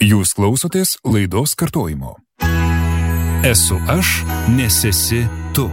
Jūs klausotės laidos kartojimo. Esu aš, nes esi tu.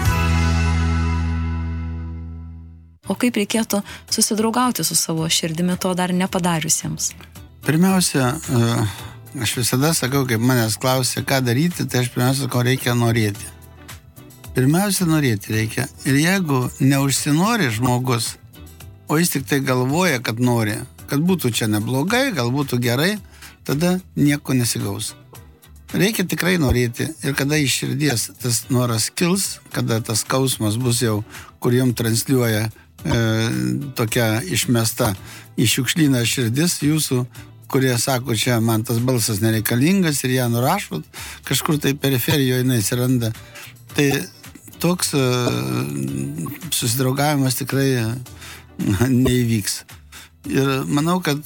O kaip reikėtų susidraugauti su savo širdimi, to dar nepadariusiems? Pirmiausia, aš visada sakau, kaip manęs klausia, ką daryti, tai aš pirmiausia sakau, reikia norėti. Pirmiausia, norėti reikia. Ir jeigu neužsinori žmogus, o jis tik tai galvoja, kad nori, kad būtų čia neblogai, gal būtų gerai, tada nieko nesigaus. Reikia tikrai norėti. Ir kada iš širdies tas noras kils, kada tas skausmas bus jau, kur jums transliuoja tokia išmesta į šiukšlyną širdis jūsų, kurie sako, čia man tas balsas nereikalingas ir ją nurašot, kažkur tai periferijoje jinai atsiranda. Tai toks susidraugavimas tikrai neįvyks. Ir manau, kad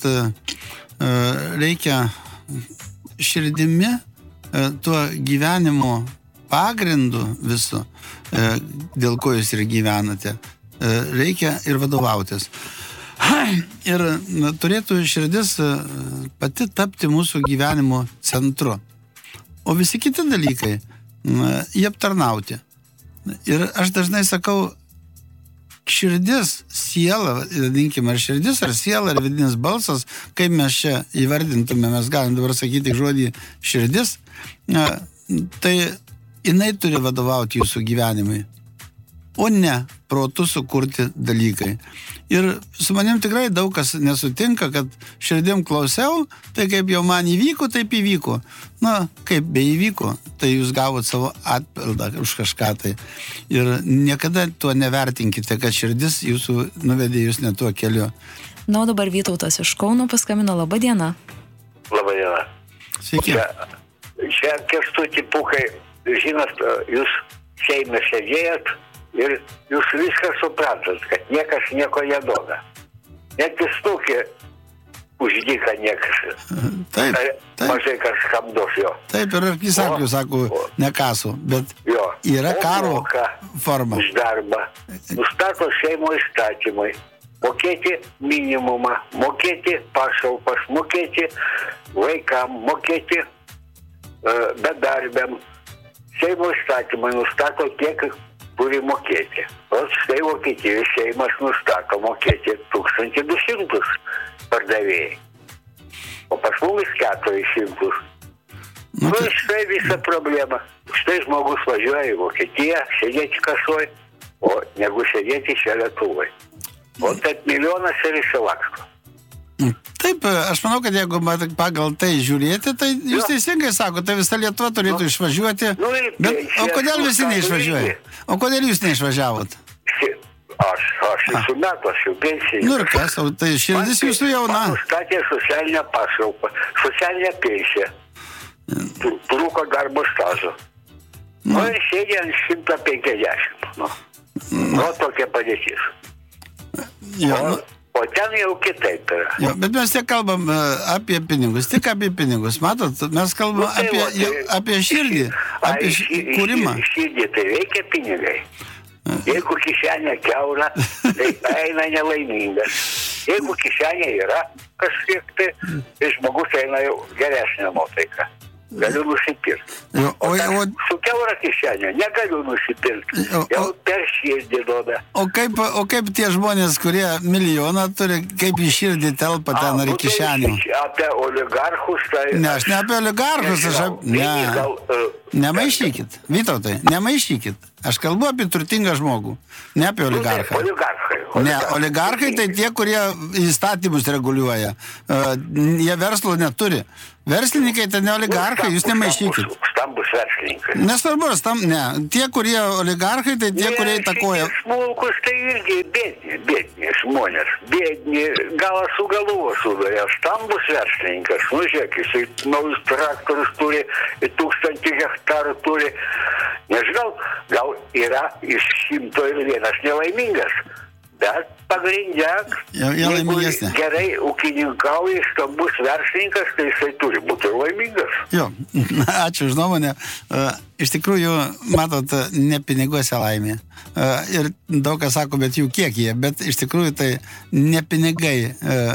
reikia širdimi tuo gyvenimo pagrindu visu, dėl ko jūs ir gyvenate, reikia ir vadovautis. Ir turėtų širdis pati tapti mūsų gyvenimo centru. O visi kiti dalykai, jie aptarnauti. Ir aš dažnai sakau, širdis, siela, vadinkime, ar širdis, ar siela, ar vidinis balsas, kaip mes čia įvardintume, mes galim dabar sakyti žodį širdis, tai jinai turi vadovauti jūsų gyvenimui, o ne protu sukurti dalykai. Ir su manim tikrai daug kas nesutinka, kad širdim klausiau, tai kaip jau man įvyko, taip įvyko. Na, kaip beįvyko, tai jūs gavot savo atpildą už kažką tai. Ir niekada tuo nevertinkite, kad širdis jūsų nuvedė jūs ne tuo keliu. Na, o dabar Vytautas iš Kauno paskambino. Labą dieną. Labą dieną. Sveiki. Čia Kęstuti Pūkai, žinot, jūs Seime sėdėjot ir jūs viską suprantat, kad niekas nieko neduoda. Net įstukė už dyką niekas. Taip. Mažai kažkam duos jo. Taip, ir arkisaklių, sako, nekasu, bet jo. Yra karo forma. Už darbą. Nustato Seimo įstatymai. Mokėti minimumą, mokėti pašalpas, mokėti vaikam, mokėti bedarbiam. Seimo įstatymai nustato kiek turi mokėti. O štai Vokietijos Seimas nustato mokėti 1200 pardavėjai. O pas mumis 400. Nu, štai visa problema. Štai žmogus važiuoja į Vokietiją, sėdėti kasoj, o negu sėdėti čia Lietuvai. O taip milijonas ir išsilaksto. Taip, aš manau, kad jeigu pagal tai žiūrėti, tai jūs teisingai sako, tai visa Lietuva turėtų išvažiuoti. Bet, o kodėl visi neišvažiuoja? O kodėl jūs neišvažiavot? Aš esu metų, aš jau pensijai. Nu ir kas, o tai širdis jūsų jauna. Man nustatė socialinę pašalpą, socialinę pensiją. Trūko darbo stažo. Nu ir sėdė ant 150. Nu, tokia padėtis. O ten jau kitaip yra. Jo, bet mes tiek kalbam apie pinigus, tik apie pinigus. Matot, mes kalbam apie širdį, apie kūrimą. Širdį tai veikia pinigai. Jeigu kišenė kiaura, tai eina nelaimingas. Jeigu kišenė yra kažkiek, tai žmogus eina jau geresnė nuotaika. Galiu nusipirkti. Su kiaura kišenė negaliu nusipirkti. Jau per širdį duoda. O kaip tie žmonės, kurie milijoną turi, kaip į širdį telpa ten ar į kišenį? Apie oligarchus tai... Ne, aš ne apie oligarchus. Nemaišykit, Vytautai, nemaišykit. Aš kalbu apie turtingą žmogų, ne apie oligarchą. Ne, oligarchai tai tie, kurie įstatymus reguliuoja. Jie verslo neturi. Verslininkai tai ne oligarchai, jūs nemaišykit. Stambus verslininkai. Nesvarbu, ne. Tie, kurie oligarchai, tai tie, kurie įtakoja. Smulkus tai irgi bėdni žmonės. Bėdni, galą su galuvo sudarė. Stambus verslininkas. Nu, žiūrėk, jisai naujus traktorius turi, 1000 hektarų turi. Nežinau, gal yra iš 101 nelaimingas. Bet pagrindė, jeigu gerai ūkininkauja, stambus verslininkas, tai jisai turi būti laimingas. Jo, ačiū už nuomonę. Iš tikrųjų, matot, ne piniguose laimė. Ir daug kas sako, bet jų kiek jie. Bet iš tikrųjų tai ne pinigai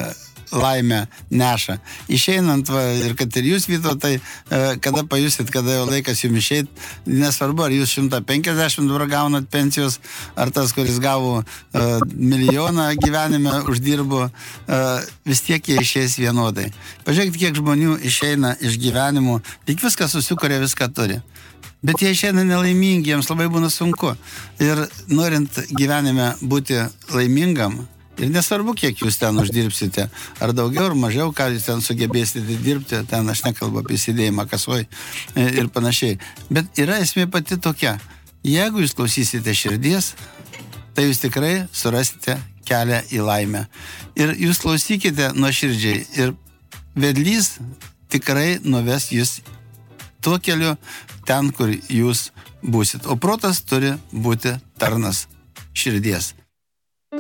laimę neša. Išeinant, ir kad ir jūs, Vytautai, kada pajusit, kada jau laikas jums išeit, nesvarbu, ar jūs 150 dabar gaunat pensijos, ar tas, kuris gavo milijoną gyvenime uždirbo, vis tiek jie išeis vienodai. Pažiūrėkit, kiek žmonių išeina iš gyvenimų, tik viską susikuria, viską turi. Bet jie išeina nelaimingi, jiems labai būna sunku. Ir norint gyvenime būti laimingam, ir nesvarbu, kiek jūs ten uždirbsite, ar daugiau, ar mažiau, ką jūs ten sugebėsite dirbti, ten aš nekalbu apie sėdėjimą kasoj ir panašiai. Bet yra esmė pati tokia. Jeigu jūs klausysite širdies, tai jūs tikrai surasite kelią į laimę. Ir jūs klausykite nuoširdžiai ir vedlys tikrai nuves jūs tuo keliu ten, kur jūs būsit. O protas turi būti tarnas širdies.